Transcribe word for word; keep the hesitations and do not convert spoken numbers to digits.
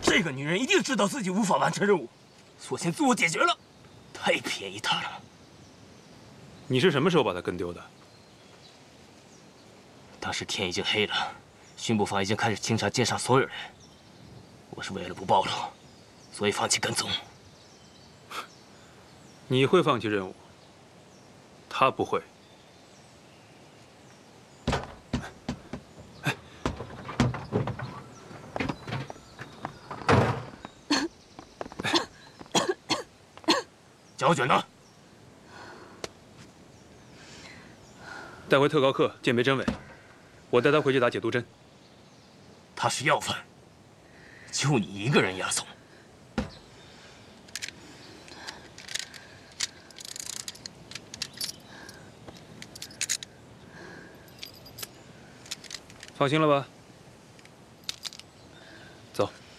这个女人一定知道自己无法完成任务，索性自我解决了，太便宜她了。 你是什么时候把她跟丢的？ 当时天已经黑了，巡捕房已经开始清查街上所有人。我是为了不暴露，所以放弃跟踪。 你会放弃任务，她不会。 胶卷呢？ 带回特高课鉴别真伪，我带他回去打解毒针。 他是要犯，就你一个人押送。 放心了吧？走。